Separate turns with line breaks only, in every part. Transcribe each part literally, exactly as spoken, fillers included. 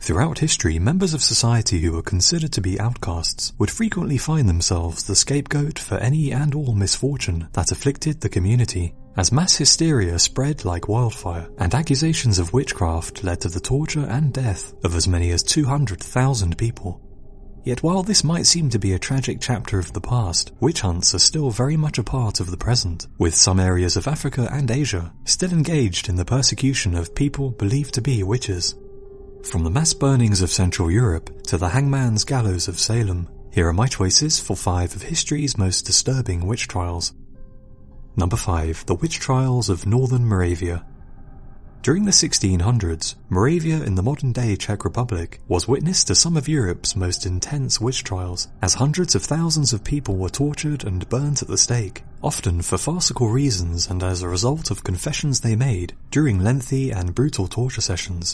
Throughout history, members of society who were considered to be outcasts would frequently find themselves the scapegoat for any and all misfortune that afflicted the community, as mass hysteria spread like wildfire, and accusations of witchcraft led to the torture and death of as many as two hundred thousand people. Yet while this might seem to be a tragic chapter of the past, witch hunts are still very much a part of the present, with some areas of Africa and Asia still engaged in the persecution of people believed to be witches. From the mass burnings of Central Europe to the hangman's gallows of Salem, here are my choices for five of history's most disturbing witch trials. Number five. The Witch Trials of Northern Moravia. During the sixteen hundreds, Moravia in the modern-day Czech Republic was witness to some of Europe's most intense witch trials, as hundreds of thousands of people were tortured and burnt at the stake, often for farcical reasons and as a result of confessions they made during lengthy and brutal torture sessions.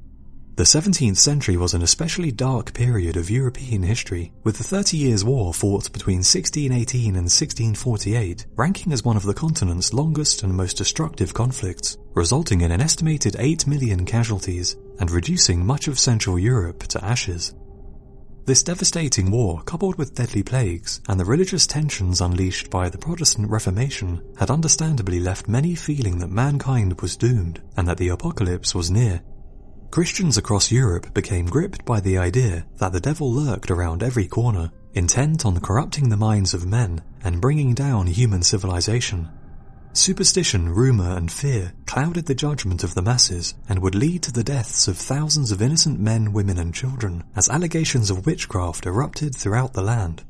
The seventeenth century was an especially dark period of European history, with the Thirty Years' War fought between sixteen eighteen and sixteen forty-eight ranking as one of the continent's longest and most destructive conflicts, resulting in an estimated eight million casualties and reducing much of Central Europe to ashes. This devastating war, coupled with deadly plagues and the religious tensions unleashed by the Protestant Reformation, had understandably left many feeling that mankind was doomed and that the apocalypse was near. Christians across Europe became gripped by the idea that the devil lurked around every corner, intent on corrupting the minds of men and bringing down human civilization. Superstition, rumor, and fear clouded the judgment of the masses and would lead to the deaths of thousands of innocent men, women, and children as allegations of witchcraft erupted throughout the land.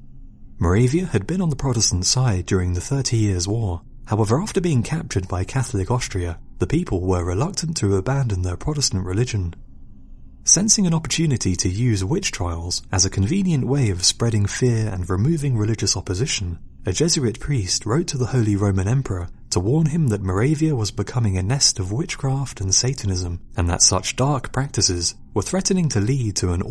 Moravia had been on the Protestant side during the Thirty Years' War. However, after being captured by Catholic Austria, the people were reluctant to abandon their Protestant religion. Sensing an opportunity to use witch trials as a convenient way of spreading fear and removing religious opposition, a Jesuit priest wrote to the Holy Roman Emperor to warn him that Moravia was becoming a nest of witchcraft and Satanism, and that such dark practices were threatening to lead to an